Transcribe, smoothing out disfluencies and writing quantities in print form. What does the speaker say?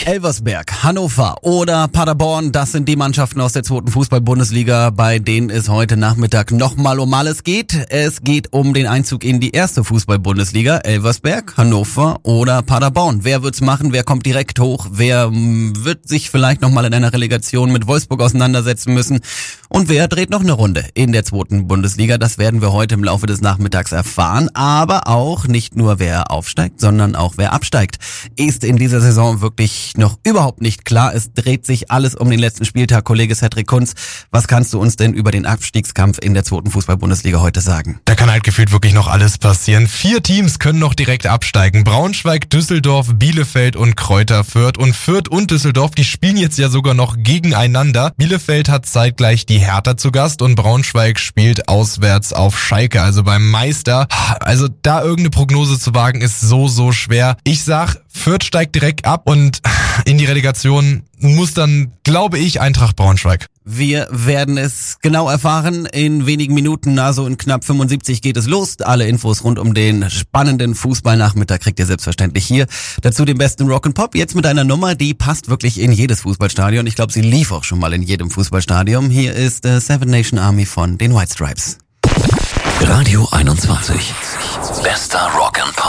Elversberg, Hannover oder Paderborn, das sind die Mannschaften aus der 2. Fußball-Bundesliga, bei denen es heute Nachmittag nochmal um alles geht. Es geht um den Einzug in die 1. Fußball-Bundesliga. Elversberg, Hannover oder Paderborn. Wer wird's machen? Wer kommt direkt hoch? Wer wird sich vielleicht nochmal in einer Relegation mit Wolfsburg auseinandersetzen müssen? Und wer dreht noch eine Runde in der 2. Bundesliga? Das werden wir heute im Laufe des Nachmittags erfahren. Aber auch nicht nur wer aufsteigt, sondern auch wer absteigt, ist in dieser Saison wirklich noch überhaupt nicht klar. Es dreht sich alles um den letzten Spieltag. Kollege Cedric Kunz, was kannst du uns denn über den Abstiegskampf in der 2. Fußball-Bundesliga heute sagen? Da kann halt gefühlt wirklich noch alles passieren. 4 Teams können noch direkt absteigen. Braunschweig, Düsseldorf, Bielefeld und Kräuter Fürth. Und Fürth und Düsseldorf, die spielen jetzt ja sogar noch gegeneinander. Bielefeld hat zeitgleich die Hertha zu Gast und Braunschweig spielt auswärts auf Schalke, also beim Meister. Also da irgendeine Prognose zu wagen, ist so schwer. Ich sag, Fürth steigt direkt ab und in die Relegation muss dann, glaube ich, Eintracht Braunschweig. Wir werden es genau erfahren in wenigen Minuten, also in knapp 75 geht es los. Alle Infos rund um den spannenden Fußballnachmittag kriegt ihr selbstverständlich hier. Dazu den besten Rock'n'Pop, jetzt mit einer Nummer, die passt wirklich in jedes Fußballstadion. Ich glaube, sie lief auch schon mal in jedem Fußballstadion. Hier ist Seven Nation Army von den White Stripes. Radio 21. Bester Rock'n'Pop.